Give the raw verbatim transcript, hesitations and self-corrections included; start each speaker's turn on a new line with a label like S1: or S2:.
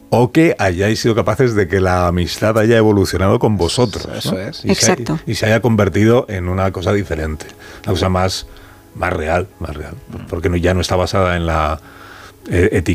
S1: o que hayáis sido capaces de que la amistad haya evolucionado con vosotros.
S2: Eso,
S1: ¿no?
S2: eso es.
S1: Y
S3: Exacto.
S1: Se, y se haya convertido en una cosa diferente, una cosa más, más real, más real, porque no, ya no está basada en la eh, etiqueta